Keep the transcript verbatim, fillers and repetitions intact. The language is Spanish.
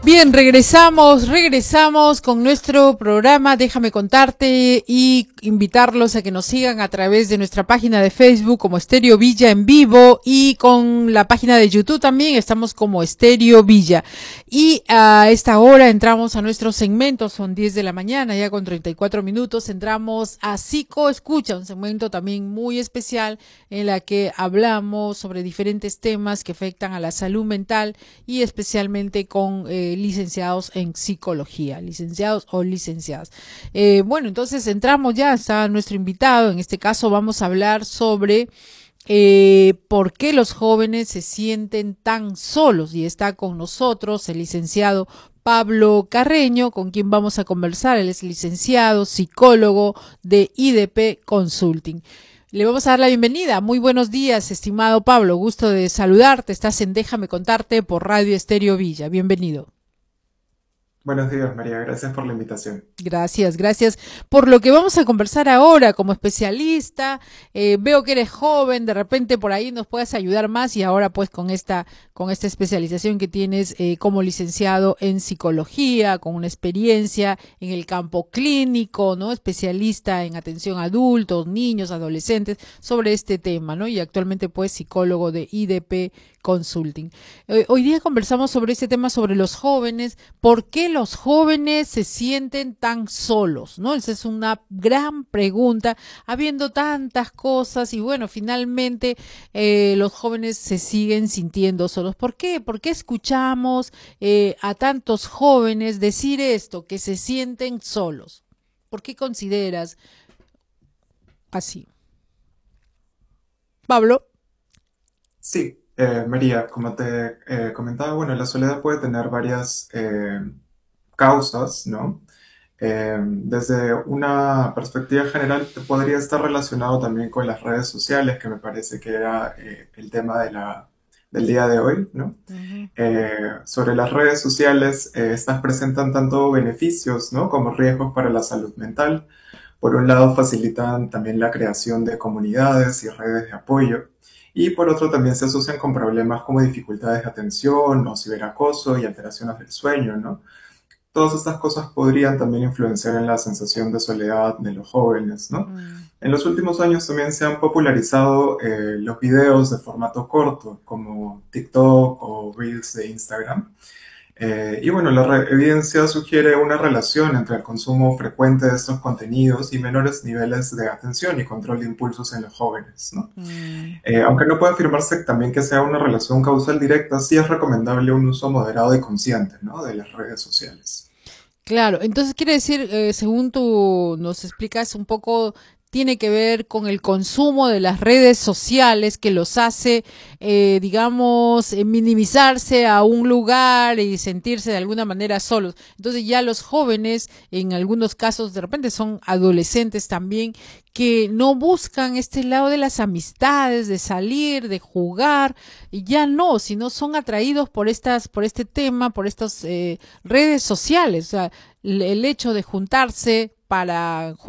Bien, regresamos, regresamos con nuestro programa Déjame Contarte y invitarlos a que nos sigan a través de nuestra página de Facebook como Estéreo Villa en vivo y con la página de YouTube también estamos como Estéreo Villa. Y a esta hora entramos a nuestro segmento, son diez de la mañana, ya con treinta y cuatro minutos, entramos a Psico Escucha, un segmento también muy especial en la que hablamos sobre diferentes temas que afectan a la salud mental y especialmente con eh, licenciados en psicología, licenciados o licenciadas. Eh, bueno, entonces entramos ya, está nuestro invitado, en este caso vamos a hablar sobre eh, por qué los jóvenes se sienten tan solos y está con nosotros el licenciado Pablo Carreño, con quien vamos a conversar. Él es licenciado, psicólogo de I D P Consulting. Le vamos a dar la bienvenida. Muy buenos días, estimado Pablo. Gusto de saludarte. Estás en Déjame Contarte por Radio Estéreo Villa. Bienvenido. Buenos días, María. Gracias por la invitación. Gracias, gracias por lo que vamos a conversar ahora como especialista. Eh, veo que eres joven, de repente por ahí nos puedes ayudar más y ahora pues con esta, con esta especialización que tienes eh, como licenciado en psicología, con una experiencia en el campo clínico, ¿no? Especialista en atención a adultos, niños, adolescentes, sobre este tema, ¿no? Y actualmente pues psicólogo de I D P Consulting. Eh, hoy día conversamos sobre este tema, sobre los jóvenes, ¿por qué los jóvenes se sienten tan solos? ¿No? Esa es una gran pregunta, habiendo tantas cosas y bueno, finalmente eh, los jóvenes se siguen sintiendo solos. ¿Por qué? ¿Por qué escuchamos eh, a tantos jóvenes decir esto, que se sienten solos? ¿Por qué consideras así? Pablo. Sí, eh, María, como te eh, comentaba, bueno, la soledad puede tener varias eh, causas, ¿no? Eh, desde una perspectiva general, te podría estar relacionado también con las redes sociales, que me parece que era eh, el tema de la, del día de hoy, ¿no? Uh-huh. Eh, sobre las redes sociales, eh, estas presentan tanto beneficios, ¿no? Como riesgos para la salud mental. Por un lado, facilitan también la creación de comunidades y redes de apoyo. Y por otro, también se asocian con problemas como dificultades de atención o ciberacoso y alteraciones del sueño, ¿no? Todas estas cosas podrían también influenciar en la sensación de soledad de los jóvenes, ¿no? Mm. En los últimos años también se han popularizado eh, los videos de formato corto, como TikTok o Reels de Instagram. Eh, y bueno, la re- evidencia sugiere una relación entre el consumo frecuente de estos contenidos y menores niveles de atención y control de impulsos en los jóvenes, ¿no? Mm. Eh, aunque no puede afirmarse también que sea una relación causal directa, sí es recomendable un uso moderado y consciente, ¿no? De las redes sociales. Claro, entonces quiere decir, eh, según tú nos explicas un poco, tiene que ver con el consumo de las redes sociales que los hace, eh, digamos, eh, minimizarse a un lugar y sentirse de alguna manera solos. Entonces ya los jóvenes, en algunos casos, de repente son adolescentes también, que no buscan este lado de las amistades, de salir, de jugar, y ya no, sino son atraídos por estas, por este tema, por estas eh, redes sociales. O sea, el hecho de juntarse para